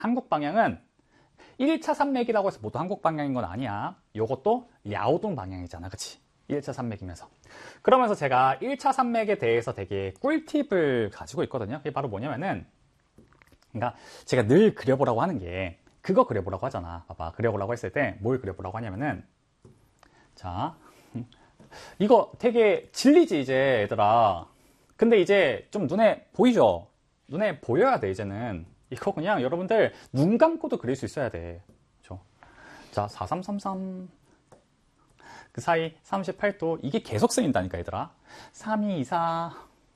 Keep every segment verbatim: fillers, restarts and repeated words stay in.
한국 방향은 일 차 산맥이라고 해서 모두 한국 방향인 건 아니야. 요것도 랴오둥 방향이잖아. 그치? 일 차 산맥이면서. 그러면서 제가 일 차 산맥에 대해서 되게 꿀팁을 가지고 있거든요. 그게 바로 뭐냐면은, 그러니까 제가 늘 그려보라고 하는 게, 그거 그려보라고 하잖아. 봐봐. 그려보라고 했을 때 뭘 그려보라고 하냐면은, 자, 이거 되게 질리지, 이제, 얘들아. 근데 이제 좀 눈에 보이죠? 눈에 보여야 돼, 이제는. 이거 그냥 여러분들 눈 감고도 그릴 수 있어야 돼. 그렇죠? 자, 사삼삼삼. 그 사이 삼십팔 도. 이게 계속 쓰인다니까, 얘들아. 삼이이사.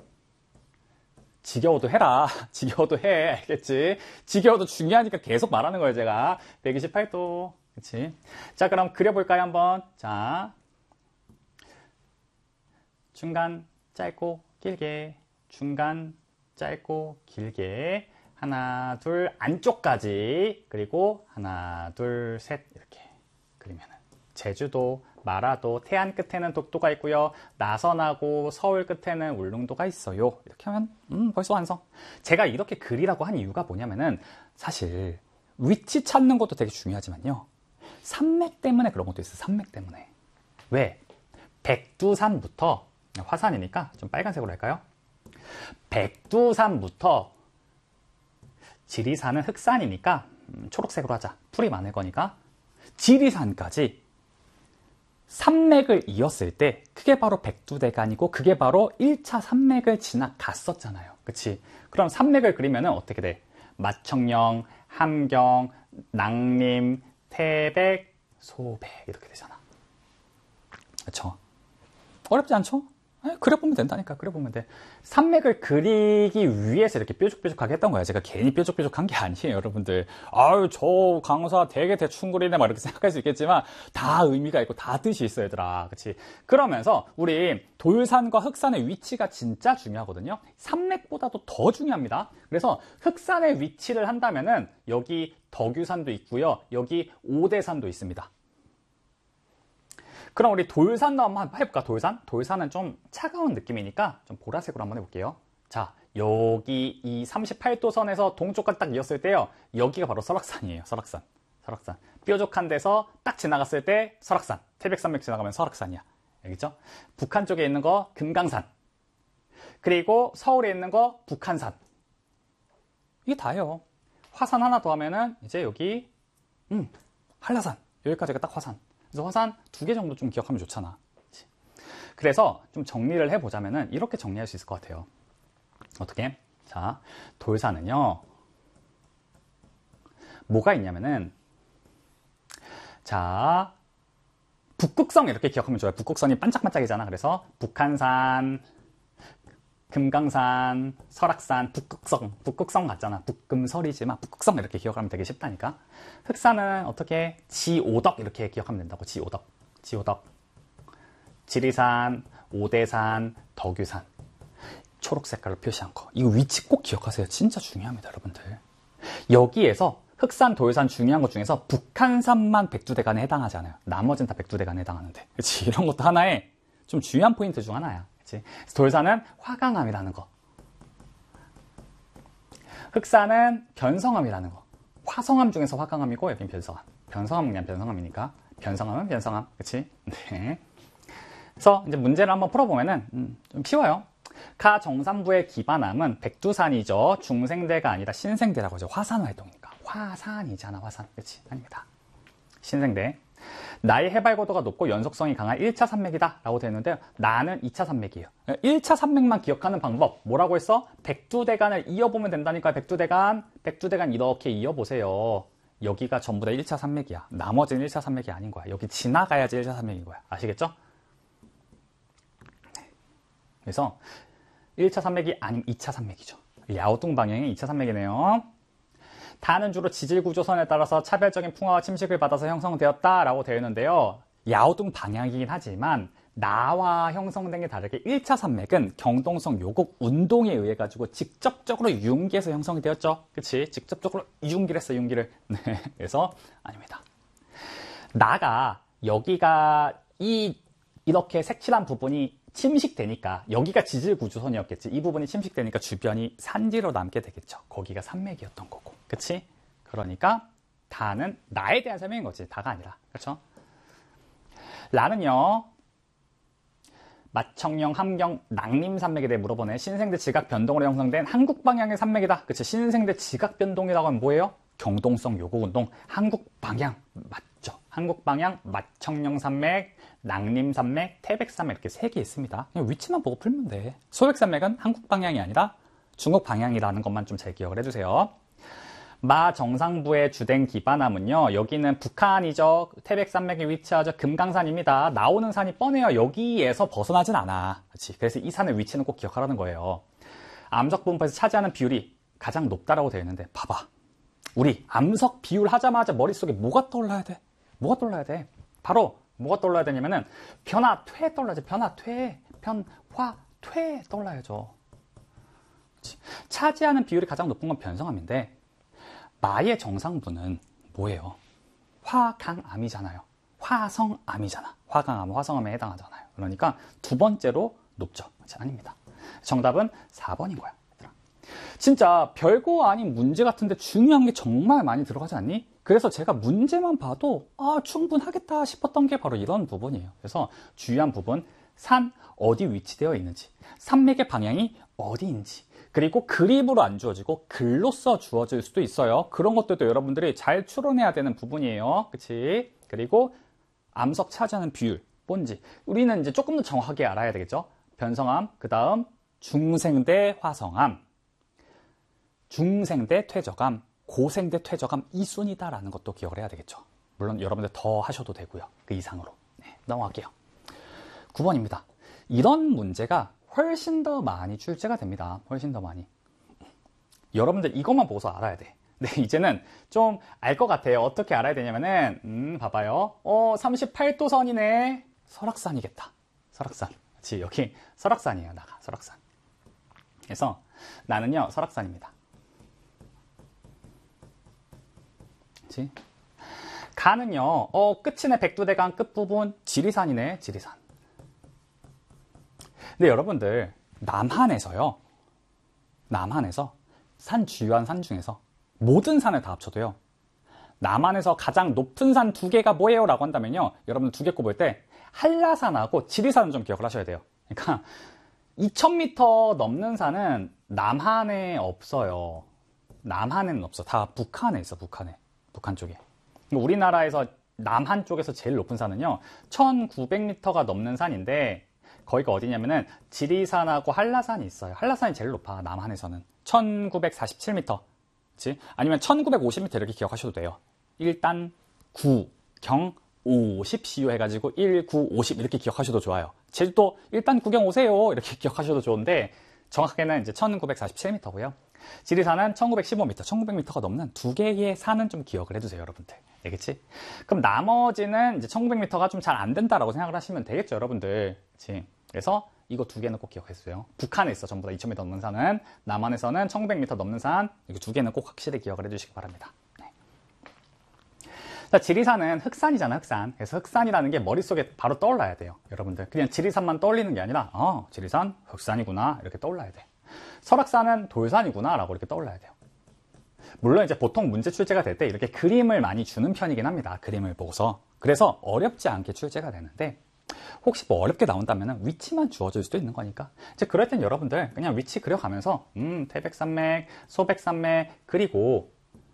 지겨워도 해라. 지겨워도 해. 알겠지? 지겨워도 중요하니까 계속 말하는 거예요, 제가. 백이십팔 도. 그치? 자, 그럼 그려볼까요, 한번? 자. 중간 짧고 길게. 중간 짧고 길게. 하나, 둘, 안쪽까지. 그리고 하나, 둘, 셋. 이렇게 그리면은. 제주도, 마라도, 태안 끝에는 독도가 있고요. 나선하고 서울 끝에는 울릉도가 있어요. 이렇게 하면 음, 벌써 완성. 제가 이렇게 그리라고 한 이유가 뭐냐면은 사실 위치 찾는 것도 되게 중요하지만요. 산맥 때문에 그런 것도 있어요. 산맥 때문에. 왜? 백두산부터 화산이니까 좀 빨간색으로 할까요? 백두산부터 지리산은 흑산이니까 음, 초록색으로 하자. 풀이 많을 거니까. 지리산까지 산맥을 이었을 때 그게 바로 백두대간이고 그게 바로 일 차 산맥을 지나갔었잖아요. 그치? 그럼 산맥을 그리면은 어떻게 돼? 마청령, 함경, 낭림, 태백, 소백 이렇게 되잖아. 그쵸? 어렵지 않죠? 그려보면 된다니까. 그려보면 돼. 산맥을 그리기 위해서 이렇게 뾰족뾰족하게 했던 거야. 제가 괜히 뾰족뾰족한 게 아니에요, 여러분들. 아유, 저 강사 되게 대충 그리네 막 이렇게 생각할 수 있겠지만 다 의미가 있고 다 뜻이 있어, 얘들아. 그치? 그러면서 우리 돌산과 흑산의 위치가 진짜 중요하거든요. 산맥보다도 더 중요합니다. 그래서 흑산의 위치를 한다면은 여기 덕유산도 있고요. 여기 오대산도 있습니다. 그럼 우리 돌산도 한번 해볼까? 돌산? 돌산은 좀 차가운 느낌이니까 좀 보라색으로 한번 해볼게요. 자, 여기 이 삼십팔 도 선에서 동쪽까지 딱 이었을 때요. 여기가 바로 설악산이에요. 설악산. 설악산. 뾰족한 데서 딱 지나갔을 때 설악산. 태백산맥 지나가면 설악산이야. 알겠죠? 북한 쪽에 있는 거 금강산. 그리고 서울에 있는 거 북한산. 이게 다예요. 화산 하나 더 하면은 이제 여기 음, 한라산. 여기까지가 딱 화산. 그래서 화산 두 개 정도 좀 기억하면 좋잖아. 그래서 좀 정리를 해보자면은 이렇게 정리할 수 있을 것 같아요. 어떻게? 자, 돌산은요. 뭐가 있냐면은 자, 북극성 이렇게 기억하면 좋아요. 북극선이 반짝반짝이잖아. 그래서 북한산, 금강산, 설악산, 북극성, 북극성 같잖아. 북금설이지만 북극성 이렇게 기억하면 되게 쉽다니까. 흑산은 어떻게? 지오덕 이렇게 기억하면 된다고. 지오덕, 지오덕. 지리산, 오대산, 덕유산. 초록 색깔로 표시한 거. 이거 위치 꼭 기억하세요. 진짜 중요합니다, 여러분들. 여기에서 흑산, 돌산 중요한 것 중에서 북한산만 백두대간에 해당하지 않아요. 나머지는 다 백두대간에 해당하는데. 그치? 이런 것도 하나의 좀 중요한 포인트 중 하나야. 그치? 돌산은 화강암이라는 거. 흑산은 변성암이라는 거. 화성암 중에서 화강암이고 여긴 변성암. 변성암은 그냥 변성암이니까. 변성암은 변성암. 그치? 네. 그래서 이제 문제를 한번 풀어보면은 음, 좀 쉬워요. 가 정산부의 기반암은 백두산이죠. 중생대가 아니라 신생대라고 하죠. 화산 활동이니까. 화산이잖아, 화산. 그치? 아닙니다. 신생대. 나의 해발고도가 높고 연속성이 강한 일 차 산맥이다 라고 되어 있는데 나는 이 차 산맥이에요. 일 차 산맥만 기억하는 방법 뭐라고 했어? 백두대간을 이어보면 된다니까. 백두대간 백두대간 이렇게 이어보세요. 여기가 전부 다 일 차 산맥이야. 나머지는 일 차 산맥이 아닌 거야. 여기 지나가야지 일 차 산맥인 거야. 아시겠죠? 그래서 일 차 산맥이 아닌 이 차 산맥이죠. 랴오둥 방향이 이 차 산맥이네요. 다는 주로 지질구조선에 따라서 차별적인 풍화와 침식을 받아서 형성되었다라고 되어 있는데요. 랴오둥 방향이긴 하지만 나와 형성된 게 다르게 일 차 산맥은 경동성 요곡 운동에 의해 가지고 직접적으로 융기에서 형성이 되었죠. 그치? 직접적으로 융기를 했어, 융기를. 네. 그래서 아닙니다. 나가 여기가 이 이렇게 색칠한 부분이 침식되니까 여기가 지질구조선이었겠지. 이 부분이 침식되니까 주변이 산지로 남게 되겠죠. 거기가 산맥이었던 거고. 그치? 그러니까 다는 나에 대한 설명인 거지. 다가 아니라. 그렇죠? 라는요. 마청령, 함경, 낭림 산맥에 대해 물어보네. 신생대 지각 변동으로 형성된 한국 방향의 산맥이다. 그치? 신생대 지각 변동이라고 하면 뭐예요? 경동성 요곡 운동. 한국 방향 맞죠? 한국 방향, 마청령 산맥, 낭림 산맥, 태백 산맥 이렇게 세 개 있습니다. 그냥 위치만 보고 풀면 돼. 소백 산맥은 한국 방향이 아니라 중국 방향이라는 것만 좀 잘 기억을 해주세요. 마 정상부의 주된 기반함은요. 여기는 북한이죠. 태백산맥에 위치하죠. 금강산입니다. 나오는 산이 뻔해요. 여기에서 벗어나진 않아. 그렇지? 그래서 이 산의 위치는 꼭 기억하라는 거예요. 암석 분포에서 차지하는 비율이 가장 높다라고 되어 있는데 봐봐. 우리 암석 비율 하자마자 머릿속에 뭐가 떠올라야 돼? 뭐가 떠올라야 돼? 바로 뭐가 떠올라야 되냐면은 변화, 퇴 떠올라야지. 변화, 퇴, 변화, 퇴 떠올라야죠. 그렇지? 차지하는 비율이 가장 높은 건 변성암인데 마의 정상부는 뭐예요? 화강암이잖아요. 화성암이잖아. 화강암, 화성암에 해당하잖아요. 그러니까 두 번째로 높죠. 그렇지? 아닙니다. 정답은 사 번인 거야. 진짜 별거 아닌 문제 같은데 중요한 게 정말 많이 들어가지 않니? 그래서 제가 문제만 봐도 아 충분하겠다 싶었던 게 바로 이런 부분이에요. 그래서 주요한 부분, 산 어디 위치되어 있는지, 산맥의 방향이 어디인지, 그리고 그림으로 안 주어지고 글로써 주어질 수도 있어요. 그런 것들도 여러분들이 잘 추론해야 되는 부분이에요. 그치? 그리고 암석 차지하는 비율, 뭔지. 우리는 이제 조금 더 정확하게 알아야 되겠죠? 변성암, 그 다음 중생대 화성암, 중생대 퇴적암, 고생대 퇴적암 이 순이다라는 것도 기억을 해야 되겠죠. 물론 여러분들 더 하셔도 되고요. 그 이상으로. 네, 넘어갈게요. 구 번입니다. 이런 문제가 훨씬 더 많이 출제가 됩니다. 훨씬 더 많이. 여러분들 이것만 보고서 알아야 돼. 근데 이제는 좀 알 것 같아요. 어떻게 알아야 되냐면은 음 봐봐요. 어 삼십팔 도선이네. 설악산이겠다. 설악산. 그렇지? 여기 설악산이에요. 나가 설악산. 그래서 나는요 설악산입니다. 그렇지? 가는요 어 끝이네. 백두대간 끝부분 지리산이네. 지리산. 근데 여러분들 남한에서요. 남한에서 산 주요한 산 중에서 모든 산을 다 합쳐도요. 남한에서 가장 높은 산 두 개가 뭐예요? 라고 한다면요. 여러분 두 개 꼽을 때 한라산하고 지리산은 좀 기억을 하셔야 돼요. 그러니까 이천 미터 넘는 산은 남한에 없어요. 남한에는 없어. 다 북한에 있어. 북한에. 북한 쪽에. 우리나라에서 남한 쪽에서 제일 높은 산은요. 천구백 미터가 넘는 산인데 거기가 어디냐면은 지리산하고 한라산이 있어요. 한라산이 제일 높아. 남한에서는 천구백사십칠 미터. 그치? 아니면 천구백오십 미터 이렇게 기억하셔도 돼요. 일 단 구, 경, 오십 시유 해가지고 일, 구, 오십 이렇게 기억하셔도 좋아요. 제주도 일 단 구, 경 오세요 이렇게 기억하셔도 좋은데 정확하게는 이제 천구백사십칠 미터고요. 지리산은 천구백십오 미터, 천구백 미터가 넘는 두 개의 산은 좀 기억을 해주세요, 여러분들. 알겠지? 그럼 나머지는 이제 천구백 미터가 좀 잘 안 된다라고 생각을 하시면 되겠죠, 여러분들. 그치? 그래서 이거 두 개는 꼭 기억해주세요. 북한에 있어, 전부 다 이천 미터 넘는 산은. 남한에서는 천구백 미터 넘는 산. 이거 두 개는 꼭 확실히 기억을 해주시기 바랍니다. 네. 자, 지리산은 흑산이잖아, 흑산. 그래서 흑산이라는 게 머릿속에 바로 떠올라야 돼요, 여러분들. 그냥 지리산만 떠올리는 게 아니라, 어, 지리산, 흑산이구나, 이렇게 떠올라야 돼. 설악산은 돌산이구나, 라고 이렇게 떠올라야 돼요. 물론 이제 보통 문제 출제가 될 때 이렇게 그림을 많이 주는 편이긴 합니다. 그림을 보고서. 그래서 어렵지 않게 출제가 되는데, 혹시 뭐 어렵게 나온다면 위치만 주어질 수도 있는 거니까 이제 그럴 땐 여러분들 그냥 위치 그려가면서 음 태백산맥, 소백산맥 그리고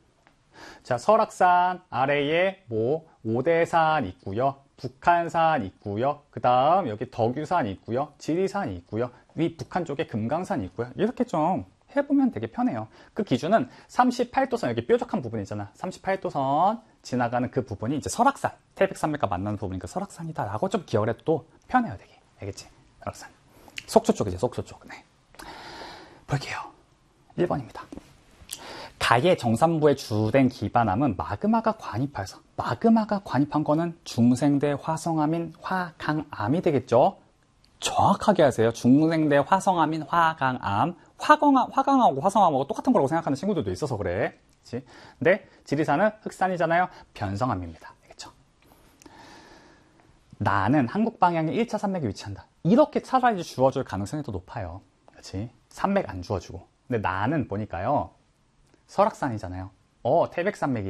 자 설악산 아래에 뭐 오대산 있고요, 북한산 있고요, 그 다음 여기 덕유산 있고요, 지리산 있고요, 위 북한 쪽에 금강산 있고요. 이렇게 좀 해보면 되게 편해요. 그 기준은 삼십팔 도선 여기 뾰족한 부분 있잖아. 삼십팔 도선 지나가는 그 부분이 이제 설악산, 태백산맥과 만나는 부분이니까 설악산이다 라고 좀 기억을 해도 또 편해요, 되게. 알겠지? 설악산. 속초 쪽이지, 속초 쪽. 네. 볼게요. 일 번입니다. 가의 정산부의 주된 기반암은 마그마가 관입해서, 마그마가 관입한 거는 중생대 화성암인 화강암이 되겠죠? 정확하게 하세요. 중생대 화성암인 화강암. 화강암, 화강하고 화성암하고 똑같은 거라고 생각하는 친구들도 있어서 그래. 그치? 근데 지리산은 흑산이잖아요. 변성암입니다. 알겠죠? 나는 한국 방향의 일 차 산맥에 위치한다. 이렇게 차라리 주어줄 가능성이 더 높아요. 그치? 산맥 안 주어주고. 근데 나는 보니까요. 설악산이잖아요. 어, 태백산맥이